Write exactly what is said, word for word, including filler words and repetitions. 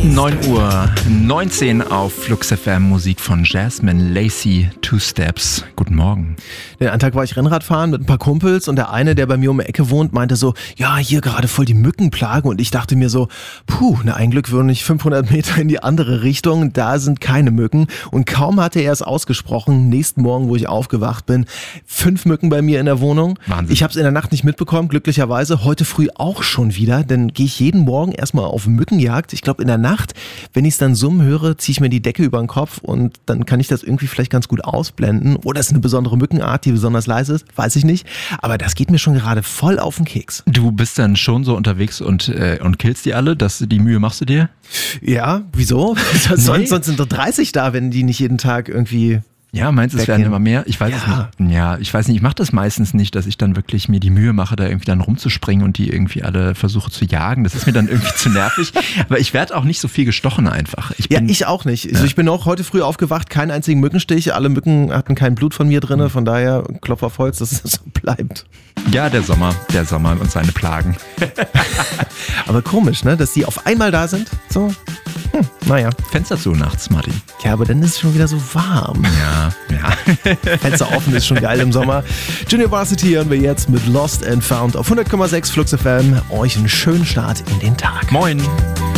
neun Uhr neunzehn auf Flux F M, Musik von Jasmine Lacey, Two Steps. Guten Morgen. Den einen Tag war ich Rennradfahren mit ein paar Kumpels und der eine, der bei mir um die Ecke wohnt, meinte so, ja, hier gerade voll die Mückenplage, und ich dachte mir so, puh, na ein Glück würde ich fünfhundert Meter in die andere Richtung, da sind keine Mücken, und kaum hatte er es ausgesprochen, nächsten Morgen, wo ich aufgewacht bin, fünf Mücken bei mir in der Wohnung. Wahnsinn. Ich habe es in der Nacht nicht mitbekommen, glücklicherweise, heute früh auch schon wieder, denn gehe ich jeden Morgen erstmal auf Mückenjagd. Ich glaube in der Nacht, wenn ich es dann summen höre, ziehe ich mir die Decke über den Kopf und dann kann ich das irgendwie vielleicht ganz gut ausblenden. Oder es ist eine besondere Mückenart, die besonders leise ist, weiß ich nicht. Aber das geht mir schon gerade voll auf den Keks. Du bist dann schon so unterwegs und, äh, und killst die alle? Das, die Mühe machst du dir? Ja, wieso? Nee. sonst, sonst sind doch dreißig da, wenn die nicht jeden Tag irgendwie... Ja, meinst du, es werden immer mehr? Ich weiß ja. es nicht. Ja, ich weiß nicht, ich mache das meistens nicht, dass ich dann wirklich mir die Mühe mache, da irgendwie dann rumzuspringen und die irgendwie alle versuche zu jagen. Das ist mir dann irgendwie zu nervig. Aber ich werde auch nicht so viel gestochen einfach. Ich bin, ja, ich auch nicht. Ja. Also ich bin auch heute früh aufgewacht, keinen einzigen Mückenstich. Alle Mücken hatten kein Blut von mir drin. Von daher, Klopf auf Holz, dass es so bleibt. Ja, der Sommer, der Sommer und seine Plagen. Aber komisch, ne, dass die auf einmal da sind. So, hm, naja. Fenster zu nachts, Martin. Ja, aber dann ist es schon wieder so warm. Ja, ja. Fenster offen ist schon geil im Sommer. Junior Varsity hören wir jetzt mit Lost and Found auf hundert Komma sechs Flux F M. Euch einen schönen Start in den Tag. Moin.